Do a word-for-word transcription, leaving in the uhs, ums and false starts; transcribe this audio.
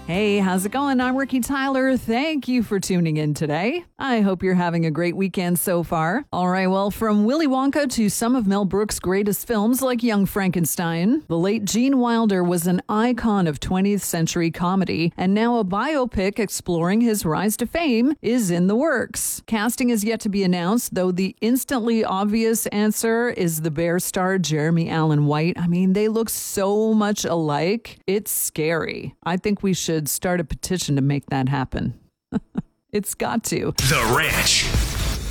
Hey, how's it going? I'm Ricky Tyler. Thank you for tuning in today. I hope you're having a great weekend so far. All right, well, from Willy Wonka to some of Mel Brooks' greatest films like Young Frankenstein, the late Gene Wilder was an icon of twentieth century comedy, and now a biopic exploring his rise to fame is in the works. Casting is yet to be announced, though the instantly obvious answer is the Bear star Jeremy Allen White. I mean, they look so much alike. It's scary. I think we should start a petition to make that happen. It's got to. The Ranch.